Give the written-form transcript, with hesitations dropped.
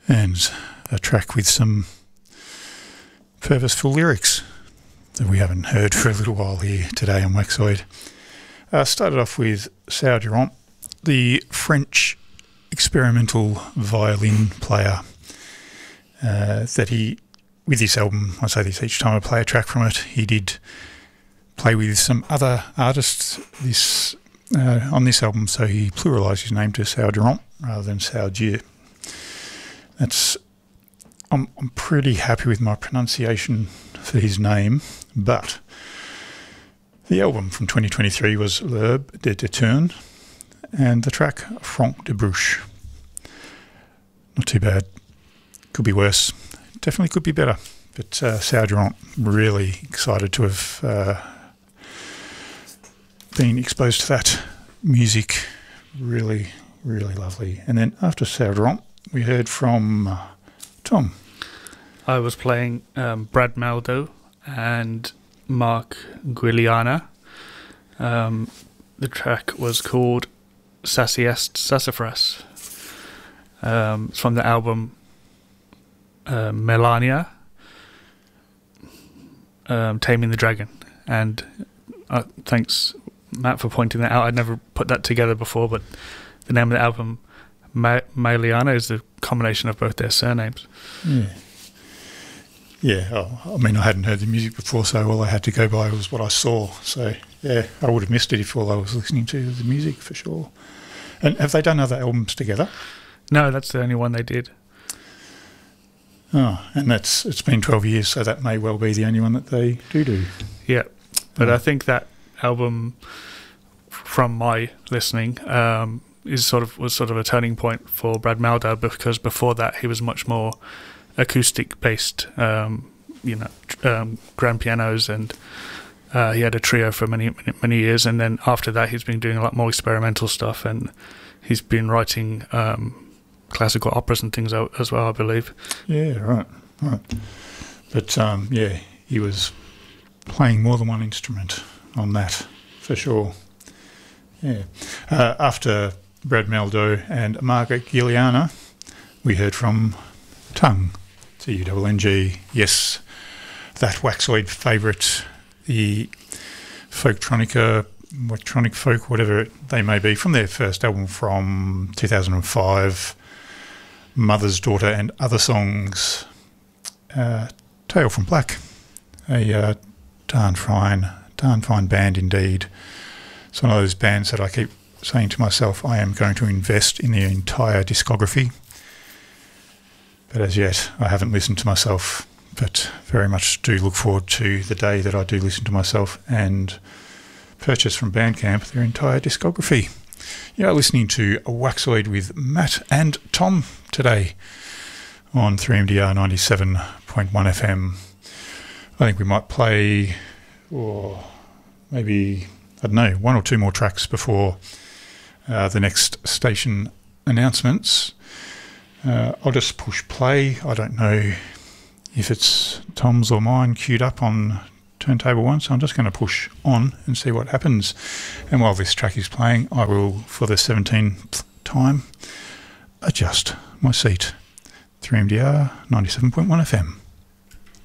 and a track with some purposeful lyrics that we haven't heard for a little while here today on Waxoid. Started off with Sao Durant, the French experimental violin player that he, with this album, I say this each time I play a track from it, he did play with some other artists on this album, so he pluralised his name to Sao Durant rather than Sao Dieu. I'm pretty happy with my pronunciation for his name, but the album from 2023 was L'Herbe de Détourne and the track Franck de Bruche. Not too bad. Could be worse. Definitely could be better. But Sao Durant, really excited to have been exposed to that music. Really, really lovely. And then after Sao Durant, we heard from Tom. I was playing Brad Meldo and Mark Guiliana. The track was called Sassy Est Sassafras. It's from the album Melania, Taming the Dragon. And thanks, Matt, for pointing that out. I'd never put that together before, but the name of the album, Meliana, is the combination of both their surnames. Yeah, I mean, I hadn't heard the music before, so all I had to go by was what I saw. So, yeah, I would have missed it if all I was listening to the music, for sure. And have they done other albums together? No, that's the only one they did. Oh, and it's been 12 years, so that may well be the only one that they do. Yeah, but I think that album, from my listening, was sort of a turning point for Brad Mehldau, because before that he was much more acoustic based, grand pianos, and he had a trio for many years, and then after that he's been doing a lot more experimental stuff, and he's been writing classical operas and things as well, I believe. Yeah, right. But he was playing more than one instrument on that, for sure. Yeah. After Brad Meldo and Margaret Guiliana, we heard from Tongue, T-U-N-G. Yes, that Waxoid favourite, the folktronica, electronic folk, whatever they may be, from their first album from 2005, Mother's Daughter and Other Songs. Tale from Black, a darn fine band indeed. It's one of those bands that I keep saying to myself, I am going to invest in the entire discography. But as yet, I haven't listened to myself, but very much do look forward to the day that I do listen to myself and purchase from Bandcamp their entire discography. You are listening to a Waxoid with Matt and Tom today on 3MDR 97.1 FM. I think we might play, or maybe, I don't know, one or two more tracks before the next station announcements. I'll just push play. I don't know if it's Tom's or mine queued up on turntable 1, so I'm just going to push on and see what happens. And while this track is playing, I will, for the 17th time, adjust my seat. 3MDR 97.1 FM.